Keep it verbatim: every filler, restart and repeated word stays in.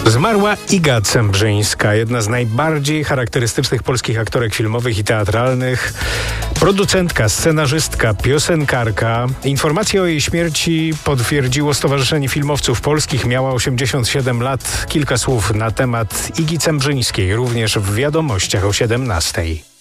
Zmarła Iga Cembrzyńska, jedna z najbardziej charakterystycznych polskich aktorek filmowych i teatralnych. Producentka, scenarzystka, piosenkarka. Informację o jej śmierci potwierdziło Stowarzyszenie Filmowców Polskich. Miała osiemdziesiąt siedem lat. Kilka słów na temat Igi Cembrzyńskiej, również w wiadomościach o siedemnastej.